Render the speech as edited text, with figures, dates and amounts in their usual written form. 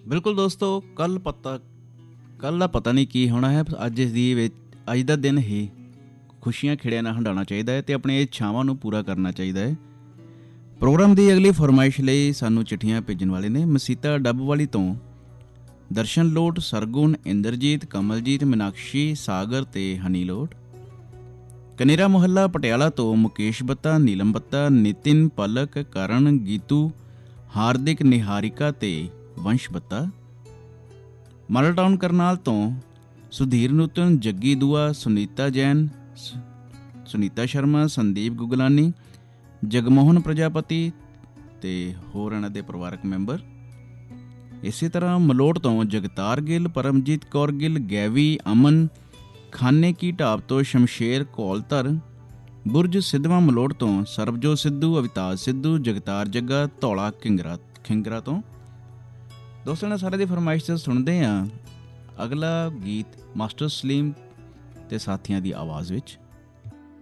ਬਿਲਕੁਲ ਦੋਸਤੋ, ਕੱਲ੍ਹ ਦਾ ਪਤਾ ਨਹੀਂ ਕੀ ਹੋਣਾ ਹੈ। ਅੱਜ ਦਾ ਦਿਨ ਹੀ ਖੁਸ਼ੀਆਂ ਖੇੜਿਆਂ ਨਾਲ ਹੰਡਾਉਣਾ ਚਾਹੀਦਾ ਹੈ ਅਤੇ ਆਪਣੀਆਂ ਇੱਛਾਵਾਂ ਨੂੰ ਪੂਰਾ ਕਰਨਾ ਚਾਹੀਦਾ ਹੈ। ਪ੍ਰੋਗਰਾਮ ਦੀ ਅਗਲੀ ਫਰਮਾਇਸ਼ ਲਈ ਸਾਨੂੰ ਚਿੱਠੀਆਂ ਭੇਜਣ ਵਾਲੇ ਨੇ ਮਸੀਤਾ ਡੱਬਵਾਲੀ ਤੋਂ ਦਰਸ਼ਨ ਲੋਟ, ਸਰਗੁਣ, ਇੰਦਰਜੀਤ, ਕਮਲਜੀਤ, ਮੀਨਾਕਸ਼ੀ, ਸਾਗਰ ਤੇ ਹਨੀ ਲੋਟ। ਕਨੇਰਾ ਮੁਹੱਲਾ ਪਟਿਆਲਾ ਤੋਂ ਮੁਕੇਸ਼ ਬੱਤਾ, ਨੀਲਮ ਬੱਤਾ, ਨਿਤਿਨ, ਪਲਕ, ਕਰਨ, ਗੀਤੂ, ਹਾਰਦਿਕ, ਨਿਹਾਰਿਕਾ ਤੇ ਵੰਸ਼ ਬੱਤਾ। ਮਾਡਲ ਟਾਊਨ ਕਰਨਾਲ ਤੋਂ ਸੁਧੀਰ ਨੂਤਨ, ਜੱਗੀ ਦੂਆ, ਸੁਨੀਤਾ ਜੈਨ, ਸੁਨੀਤਾ ਸ਼ਰਮਾ, ਸੰਦੀਪ ਗੁਗਲਾਨੀ, ਜਗਮੋਹਨ ਪ੍ਰਜਾਪਤੀ ਤੇ ਹੋਰ ਇਹਨਾਂ ਦੇ ਪਰਿਵਾਰਕ ਮੈਂਬਰ। ਇਸੇ ਤਰ੍ਹਾਂ ਮਲੋਟ ਤੋਂ ਜਗਤਾਰ ਗਿੱਲ, ਪਰਮਜੀਤ ਕੌਰ ਗਿੱਲ, ਗੈਵੀ, ਅਮਨ, ਖਾਨੇ ਕੀ ਢਾਬ ਤੋਂ ਸ਼ਮਸ਼ੇਰ ਕੌਲਧਰ, ਬੁਰਜ ਸਿੱਧਵਾਂ ਮਲੋਟ ਤੋਂ ਸਰਬਜੋਤ ਸਿੱਧੂ, ਅਵਿਤਾਜ ਸਿੱਧੂ, ਜਗਤਾਰ ਜੱਗਾ, ਧੌਲਾ ਖਿੰਗਰਾ ਤੋਂ। ਦੋਸਤਾਂ ਨਾਲ ਸਾਰੇ ਦੀ ਫਰਮਾਇਸ਼ ਤੇ ਸੁਣਦੇ ਹਾਂ ਅਗਲਾ ਗੀਤ ਮਾਸਟਰ ਸਲੀਮ ਤੇ ਸਾਥੀਆਂ ਦੀ ਆਵਾਜ਼ ਵਿੱਚ।